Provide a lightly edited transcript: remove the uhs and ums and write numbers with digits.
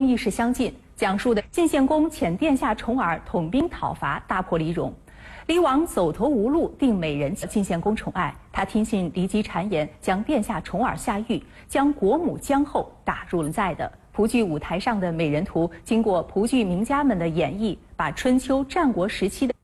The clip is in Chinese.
意识相近，讲述的晋献公遣殿下重耳统兵讨伐，大破黎戎。黎王走投无路，定美人晋献公宠爱，他听信骊姬谗言，将殿下重耳下狱，将国母姜后打入了在的蒲剧舞台上的美人图，经过蒲剧名家们的演绎，把春秋战国时期的